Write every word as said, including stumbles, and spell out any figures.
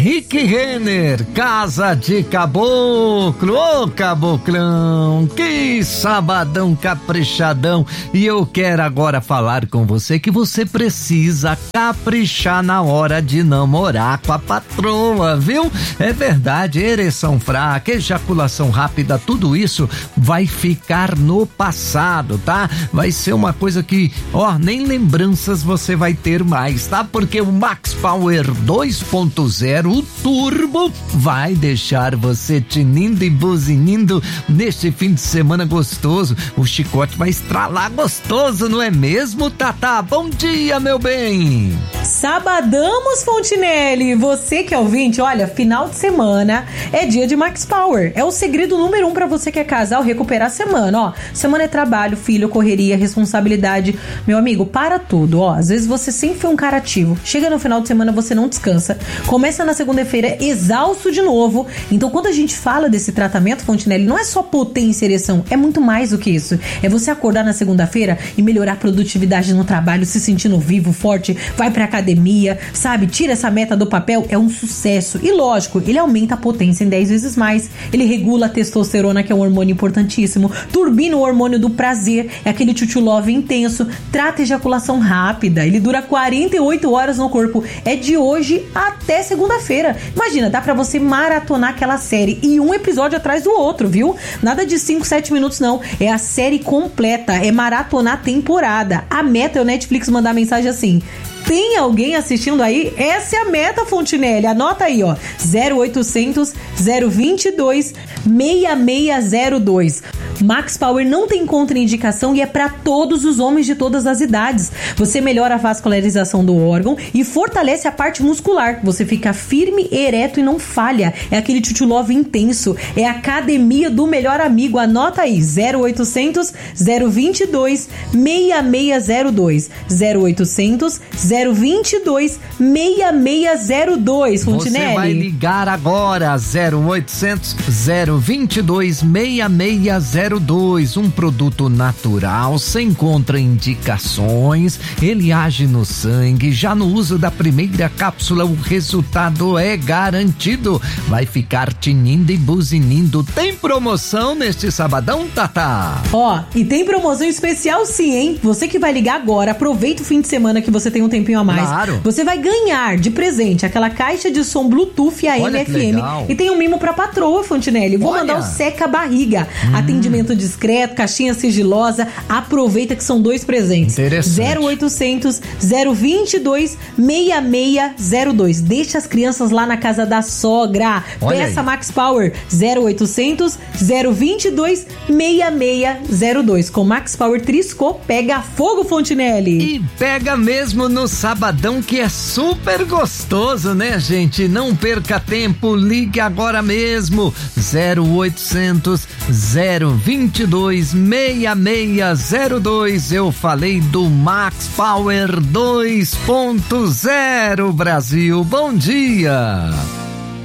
Rick Renner, Casa de Caboclo, ô caboclão, que sabadão caprichadão. E eu quero agora falar com você que você precisa caprichar na hora de namorar com a patroa, viu? É verdade, ereção fraca, ejaculação rápida, tudo isso vai ficar no passado, tá? Vai ser uma coisa que, ó, nem lembranças você vai ter mais, tá? Porque o Max Power dois ponto zero, o Turbo, vai deixar você tinindo e buzinindo neste fim de semana gostoso. O chicote vai estralar gostoso, não é mesmo, Tatá? Bom dia, meu bem! Sabadamos, Fontinelli! Você que é ouvinte, olha, final de semana é dia de Max Power. É o segredo número um pra você que é casal recuperar a semana, ó. Semana é trabalho, filho, correria, responsabilidade. Meu amigo, para tudo, ó. Às vezes você sempre foi um cara ativo. Chega no final de semana, você não descansa. Começa na segunda-feira exausto de novo. Então, quando a gente fala desse tratamento, Fontinelli, não é só potência e ereção, é muito mais do que isso. É você acordar na segunda-feira e melhorar a produtividade no trabalho, se sentindo vivo, forte, vai pra academia, sabe? Tira essa meta do papel, é um sucesso. E lógico, ele aumenta a potência em dez vezes mais. Ele regula a testosterona, que é um hormônio importantíssimo. Turbina o hormônio do prazer, é aquele tchutchu love intenso. Trata a ejaculação rápida, ele dura quarenta e oito horas no corpo. É de hoje até segunda-feira. Imagina, dá pra você maratonar aquela série e um episódio atrás do outro, viu? Nada de cinco, sete minutos não, é a série completa, é maratonar a temporada. A meta é o Netflix mandar mensagem assim: tem alguém assistindo aí? Essa é a meta, Fontinelli. Anota aí, ó. zero oitocentos, zero vinte e dois, seis seis zero dois. Max Power não tem contraindicação e é para todos os homens de todas as idades. Você melhora a vascularização do órgão e fortalece a parte muscular. Você fica firme, ereto e não falha. É aquele tchutchu love intenso. É a academia do melhor amigo. Anota aí. zero oitocentos, zero vinte e dois, seis seis zero dois. zero oitocentos, zero vinte e dois, seis seis zero dois. Fontinelli. Você vai ligar agora. zero oitocentos, zero vinte e dois, seis seis zero dois. Um produto natural, sem contraindicações. Ele age no sangue. Já no uso da primeira cápsula, o resultado é garantido. Vai ficar tinindo e buzinindo. Tem promoção neste sabadão, Tatá? Ó, e tem promoção especial sim, hein? Você que vai ligar agora, aproveita o fim de semana que você tem um tempinho a mais. Claro. Você vai ganhar de presente aquela caixa de som Bluetooth A M F M. E tem um mimo pra patroa, Fontinelli. Vou Olha. mandar o seca barriga. Hum. Atendimento discreto, caixinha sigilosa. Aproveita que são dois presentes. Interessante. zero oitocentos, zero vinte e dois, seis seis zero dois. Deixa as crianças lá na casa da sogra. Olha Peça aí. Max Power. zero oitocentos, zero vinte e dois, seis seis zero dois. Com Max Power Trisco, pega fogo, Fontinelli. E pega mesmo no sabadão, que é super gostoso, né, gente? Não perca tempo, ligue agora mesmo. zero oitocentos, zero vinte e dois, seis seis zero dois. Eu falei do Max Power dois ponto zero, Brasil. Bom dia!